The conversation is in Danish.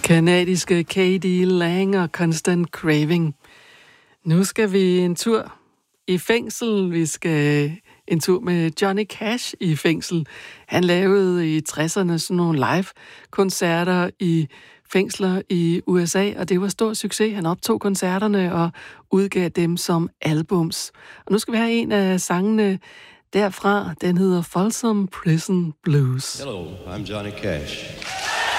Kanadiske K.D. Lang og Constant Craving. Nu skal vi en tur i fængsel. Vi skal en tur med Johnny Cash i fængsel. Han lavede i 60'erne sådan nogle live-koncerter i fængsler i USA, og det var stor succes. Han optog koncerterne og udgav dem som albums. Og nu skal vi have en af sangene derfra. Den hedder Folsom Prison Blues. Hello, I'm Johnny Cash.